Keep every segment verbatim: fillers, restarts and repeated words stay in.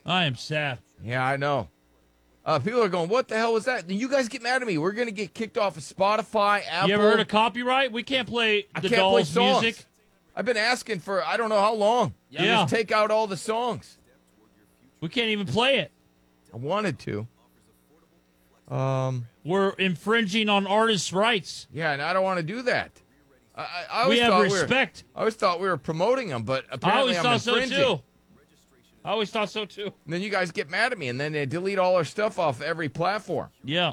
I am sad. Yeah, I know. Uh, people are going, what the hell was that? Then you guys get mad at me. We're going to get kicked off of Spotify, Apple. You ever heard of copyright? We can't play I the can't play Dolls songs. music. I've been asking for I don't know how long. Yeah. To Yeah. Just take out all the songs. We can't even play it. I wanted to. Um, We're infringing on artists' rights. Yeah, and I don't want to do that. I, I, I always We have thought respect. We were, I always thought we were promoting them, but I apparently always I'm thought so infringing. too. I always thought so too. And then you guys get mad at me, and then they delete all our stuff off every platform. Yeah.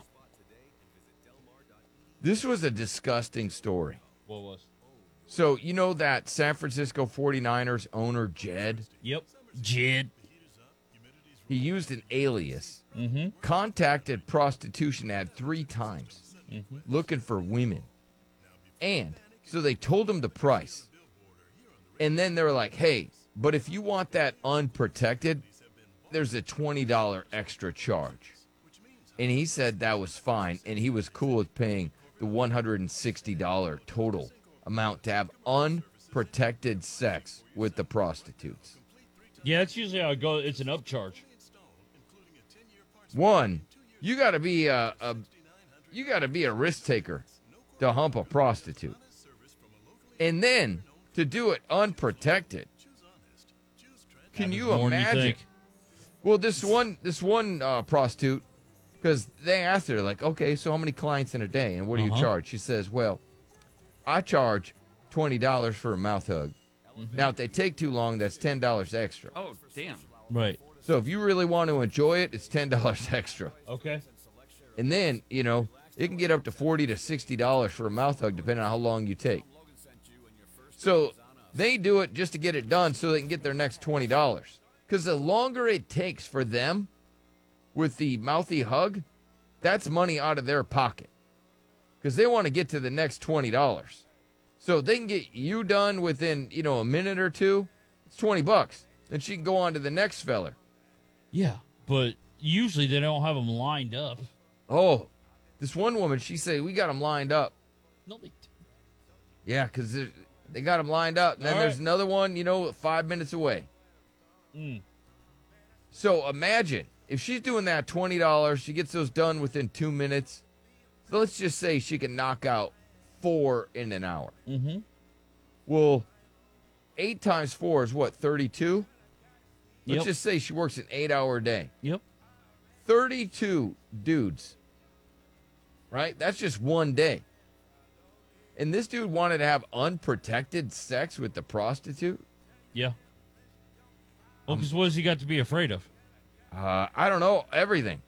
This was a disgusting story. What was? So, you know that San Francisco forty-niners owner, Jed? Yep. Jed. He used an alias, mm-hmm. contacted prostitution ad three times, mm-hmm. looking for women. And so they told him the price. And then they were like, hey, but if you want that unprotected, there's a twenty dollars extra charge. And he said that was fine, and he was cool with paying the one hundred sixty dollars total amount to have unprotected sex with the prostitutes. Yeah, that's usually how it goes. It's an upcharge. One, you got to be a, a you got to be a risk taker to hump a prostitute, and then to do it unprotected. Can you More than you imagine? think. Well, this one, this one uh, prostitute, because they asked her like, okay, so how many clients in a day, and what do Uh-huh. you charge? She says, well, I charge twenty dollars for a mouth hug. Mm-hmm. Now, if they take too long, that's ten dollars extra. Oh, damn. Right. So if you really want to enjoy it, it's ten dollars extra. Okay. And then, you know, it can get up to forty to sixty dollars for a mouth hug, depending on how long you take. So they do it just to get it done so they can get their next twenty dollars. Because the longer it takes for them with the mouthy hug, that's money out of their pocket. Because they want to get to the next twenty dollars. So if they can get you done within, you know, a minute or two, it's twenty bucks. Then she can go on to the next feller. Yeah, but usually they don't have them lined up. Oh, this one woman, she said, we got them lined up. No, they Yeah, because they got them lined up. And then All there's right. another one, you know, five minutes away. Mm. So imagine if she's doing that twenty dollars, she gets those done within two minutes. So let's just say she can knock out four in an hour. Mm-hmm. Well, eight times four is what, thirty-two? Let's Yep. just say she works an eight-hour day. Yep. thirty-two dudes, right? That's just one day. And this dude wanted to have unprotected sex with the prostitute? Yeah. Well, because what has he got to be afraid of? Uh, I don't know. Everything.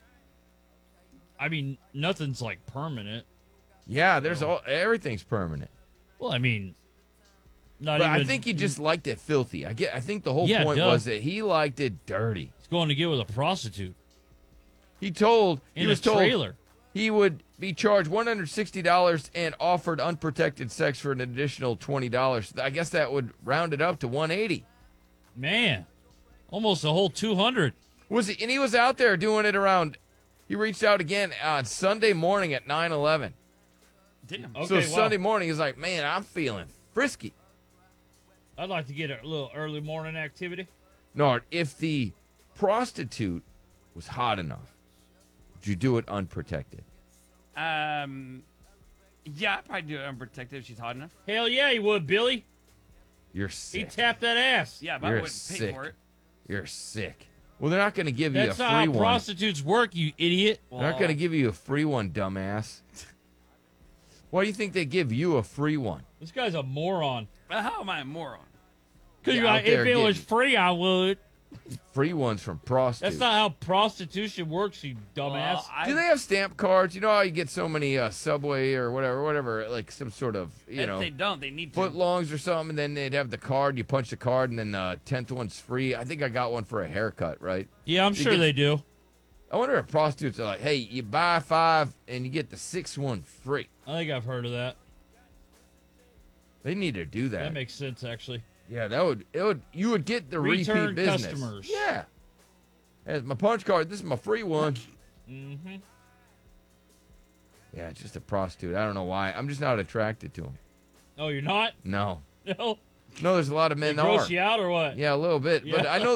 I mean, nothing's like permanent. Yeah, there's all everything's permanent. Well, I mean, not But even. I think he just liked it filthy. I get. I think the whole Yeah, point duh. was that he liked it dirty. He's going to get with a prostitute He told in he a was told trailer. he would be charged one hundred sixty dollars and offered unprotected sex for an additional twenty dollars. I guess that would round it up to one hundred eighty. Man, almost a whole two hundred. Was he? And he was out there doing it around. He reached out again on Sunday morning at nine eleven. Damn. Okay, so wow. Sunday morning, he's like, man, I'm feeling frisky. I'd like to get a little early morning activity. No, if the prostitute was hot enough, would you do it unprotected? Um, yeah, I'd probably do it unprotected if she's hot enough. Hell yeah, he would, Billy. You're He sick. tapped that ass. Yeah, but You're I wouldn't pay sick. for it. You're sick. Well, they're not going to give you a That's free not how one. prostitutes work, you idiot. They're not going to give you a free one, dumbass. Why do you think they give you a free one? This guy's a moron. Well, how am I a moron? Because Yeah, out if there it was getting- free, I would. Free ones from prostitutes. That's not how prostitution works, you dumbass. Well, I, Do they have stamp cards? You know how you get so many uh, Subway or whatever, whatever, like some sort of, you if know, they don't, they need to. footlongs or something, and then they'd have the card. You punch the card, and then the uh, tenth one's free. I think I got one for a haircut, right? yeah, I'm You sure get- they do. I wonder if prostitutes are like, hey, you buy five and you get the sixth one free. I think I've heard of that. They need to do That that. makes sense, actually. Yeah, that would it would you would get the Return repeat business. customers. Yeah. As my punch card, this is my free one. Mm-hmm. Yeah, it's just a prostitute. I don't know why. I'm just not attracted to him. Oh, you're not? No. No? No, there's a lot of They men that are. gross you out or what? Yeah, a little bit. But Yeah. I know